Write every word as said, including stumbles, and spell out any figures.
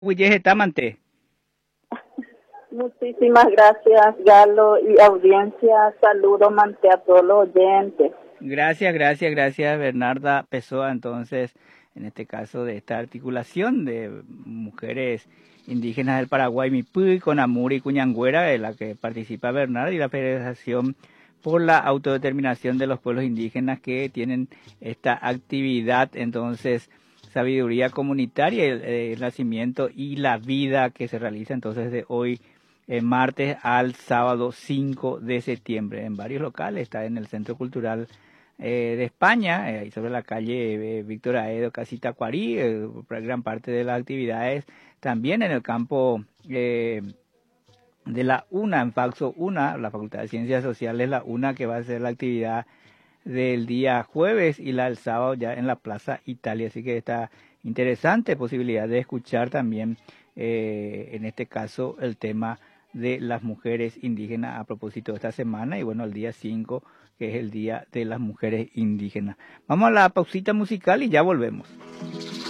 Huye Tamante. Muchísimas gracias, Galo y audiencia. Saludo mante a todos los oyentes. Gracias, gracias, gracias, Bernarda Pessoa. Entonces, en este caso de esta articulación de mujeres indígenas del Paraguay, Mipuy, Conamuri y Cuñangüera, en la que participa Bernarda y la Federación por la Autodeterminación de los Pueblos Indígenas que tienen esta actividad. Entonces, sabiduría comunitaria, el, el nacimiento y la vida que se realiza entonces de hoy eh, martes al sábado cinco de septiembre en varios locales. Está en el Centro Cultural eh, de España, eh, sobre la calle eh, Víctor Aedo, Casita Cuarí, eh, gran parte de las actividades también en el campo eh, de la UNA, en Faxo UNA, la Facultad de Ciencias Sociales, la UNA, que va a ser la actividad del día jueves y la del sábado ya en la Plaza Italia. Así que está interesante posibilidad de escuchar también, eh, en este caso, el tema de las mujeres indígenas a propósito de esta semana y bueno, el día cinco, que es el Día de las Mujeres Indígenas. Vamos a la pausita musical y ya volvemos.